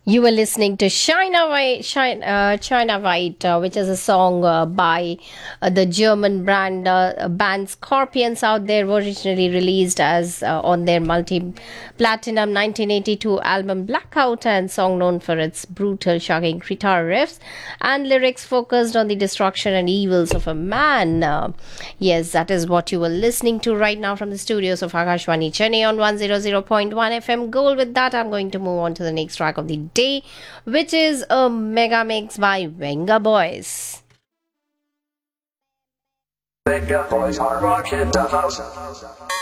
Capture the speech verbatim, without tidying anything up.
You were listening to China White, China, uh, China White, uh, which is a song uh, by uh, the German brand uh, band Scorpions out there, originally released as uh, on their multi-platinum nineteen eighty-two album Blackout, and song known for its brutal, shocking guitar riffs and lyrics focused on the destruction and evils of a man. Uh, yes, that is what you were listening to right now from the studios of Akashvani Chennai on one hundred point one F M Gold. With that, I'm going to move on to the next track of the day, which is a mega mix by Venga Boys. Venga Boys are rocking the house.